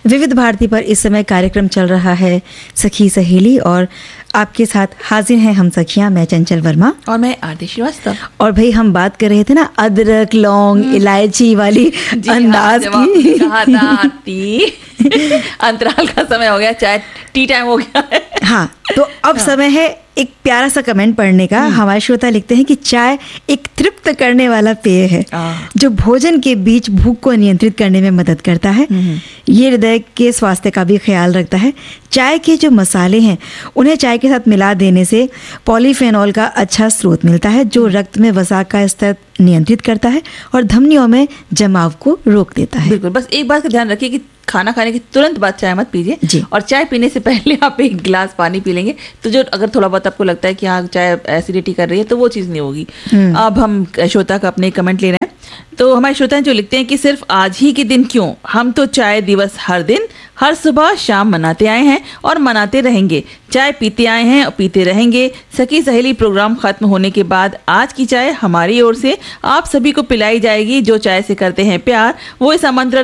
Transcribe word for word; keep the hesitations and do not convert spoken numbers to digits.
विविध भारती पर इस समय कार्यक्रम चल रहा है सखी सहेली, और आपके साथ हाजिर हैं हम सखियां, मैं चंचल वर्मा और मैं आरती श्रीवास्तव। और भाई हम बात कर रहे थे ना अदरक लौंग इलायची वाली अंदाज हाँ, की। कहा था आरती अंतराल का समय हो गया, चाय टी टाइम हो गया है। हाँ, तो अब हाँ। समय है एक प्यारा सा कमेंट पढ़ने का। हमारे श्रोता लिखते हैं कि चाय एक तृप्त करने वाला पेय है जो भोजन के बीच भूख को नियंत्रित करने में मदद करता है। ये हृदय के स्वास्थ्य का भी ख्याल रखता है। चाय के जो मसाले हैं उन्हें चाय के साथ मिला देने से पॉलीफेनॉल का अच्छा स्रोत मिलता है जो रक्त में वसा का स्तर नियंत्रित करता है और धमनियों में जमाव को रोक देता है। बिल्कुल, बस एक बात का ध्यान रखिए कि खाना खाने के तुरंत बाद चाय मत पीजिए, और चाय पीने से पहले आप एक गिलास पानी पी लेंगे तो जो अगर थोड़ा बहुत आपको लगता है कि हाँ चाय एसिडिटी कर रही है तो वो चीज़ नहीं होगी। अब हम श्रोता का अपने कमेंट ले रहे हैं, तो हमारे श्रोता जो लिखते हैं कि सिर्फ आज ही के दिन क्यों, हम तो चाय दिवस हर दिन हर सुबह शाम मनाते आए हैं और मनाते रहेंगे। चाय पीते आए हैं और पीते रहेंगे। सखी सहेली प्रोग्राम खत्म होने के बाद आज की चाय हमारी ओर से आप सभी को पिलाई जाएगी। जो चाय से करते हैं प्यार वो इस आमंत्रण